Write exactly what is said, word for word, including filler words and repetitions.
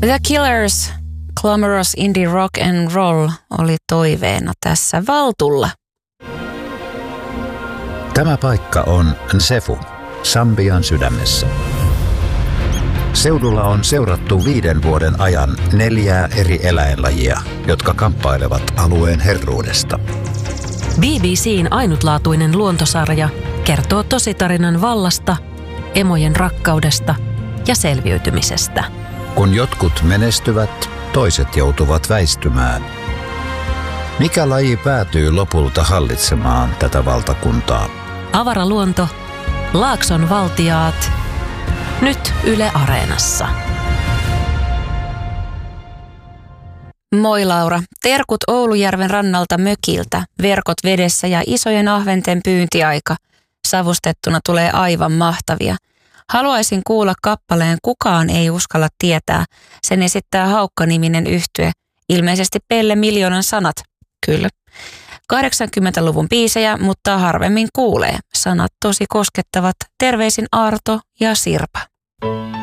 The Killers, Glamorous Indie Rock and Roll oli toiveena tässä Valtulla. Tämä paikka on Nsefu, Sambian sydämessä. Seudulla on seurattu viiden vuoden ajan neljää eri eläinlajia, jotka kamppailevat alueen herruudesta. B B C:n ainutlaatuinen luontosarja kertoo tositarinan vallasta, emojen rakkaudesta ja selviytymisestä. Kun jotkut menestyvät, toiset joutuvat väistymään. Mikä laji päätyy lopulta hallitsemaan tätä valtakuntaa? Avaraluonto, Laakson valtiaat, nyt Yle Areenassa. Moi Laura, terkut Oulujärven rannalta mökiltä, verkot vedessä ja isojen ahventen pyyntiaika. Savustettuna tulee aivan mahtavia. Haluaisin kuulla kappaleen Kukaan ei uskalla tietää. Sen esittää Haukka-niminen yhtye. Ilmeisesti Pelle Miljoonan sanat. Kyllä. kahdeksankymmentäluvun biisejä, mutta harvemmin kuulee. Sanat tosi koskettavat. Terveisin Arto ja Sirpa.